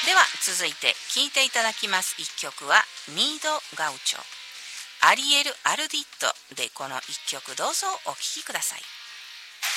では続いて聴いていただきます一曲はニード・ガウチョ、アリエル・アルディットでこの一曲どうぞお聴きください。